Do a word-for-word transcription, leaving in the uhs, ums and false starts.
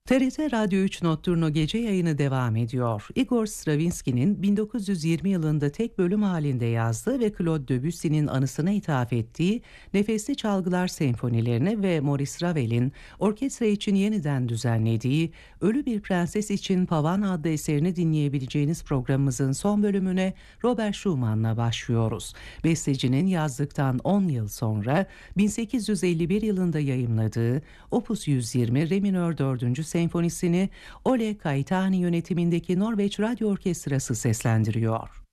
T R T Radyo üç Notturno gece yayını devam ediyor. Igor Stravinsky'nin bin dokuz yüz yirmi yılında tek bölüm halinde yazdığı ve Claude Debussy'nin anısına ithaf ettiği Nefesli Çalgılar Senfonilerini ve Maurice Ravel'in orkestra için yeniden düzenlediği Ölü Bir Prenses için Pavan adlı eserini dinleyebileceğiniz programımızın son bölümüne Robert Schumann'la başlıyoruz. Bestecinin yazdıktan on yıl sonra bin sekiz yüz elli bir yılında yayımladığı Opus yüz yirmi Re minör dördüncü senfonisini Ole Kaitani yönetimindeki Norveç Radyo Orkestrası seslendiriyor.